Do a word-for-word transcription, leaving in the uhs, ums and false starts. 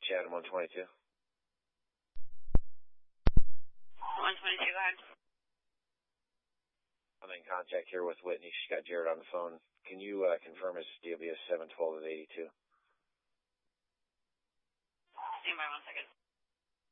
Chatham one twenty-two. one twenty-two, go ahead. I'm in contact here with Whitney. She's got Jared on the phone. Can you uh, confirm his D O B is seven twelve of eighty-two? Stand by one second.